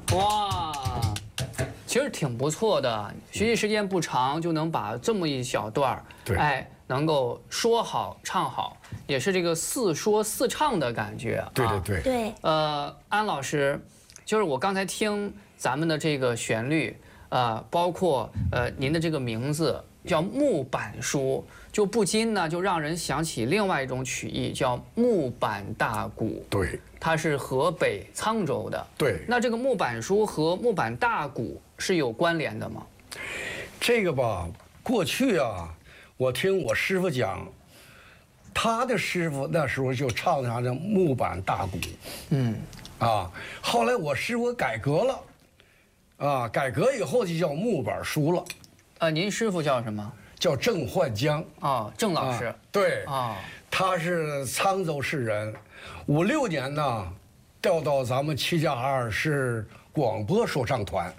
哇，其实挺不错的，学习时间不长就能把这么一小段儿，哎，能够说好唱好，也是这个似说似唱的感觉啊。 对。 安老师，就是我刚才听咱们的这个旋律，包括您的这个名字叫木板书，就不禁呢就让人想起另外一种曲艺，叫木板大鼓。 对， 它是河北沧州的。 对， 那这个木板书和木板大鼓是有关联的吗？ 这个吧，过去啊，我听我师傅讲，他的师傅那时候就唱上这木板大鼓。后来我师傅改革了，改革以后就叫木板书了。 您师傅叫什么？ 叫郑焕江。 郑老师。 对。他是沧州市人，56年呢，调到咱们7+2市广播说唱团。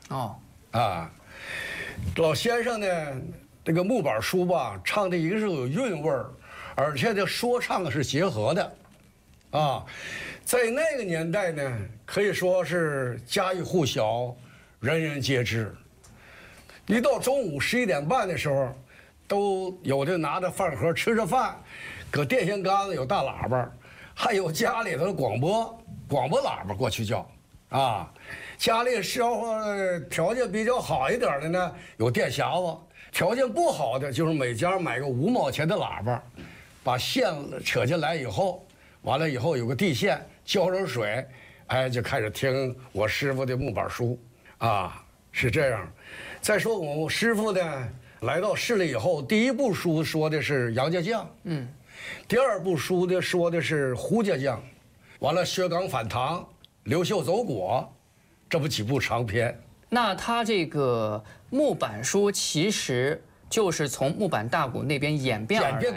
老先生呢，这个木板书吧，唱的一个是有韵味儿，而且这说唱是结合的，在那个年代呢，可以说是家喻户晓，人人皆知。一到中午11点半的时候，都有的拿着饭盒吃着饭，搁电线杆子有大喇叭，还有家里头的广播喇叭过去叫，家里生活条件比较好一点的呢，有电匣子；条件不好的，就是每家买个5毛钱的喇叭，把线扯进来以后，完了以后有个地线，浇上水，就开始听我师傅的木板书，是这样。再说我师傅呢，来到市里以后，第一部书说的是杨家将，第二部书呢说的是胡家将，完了薛刚反唐、刘秀走果，这不几部长篇。 那他这个木板书其实就是从木板大鼓那边演变而来。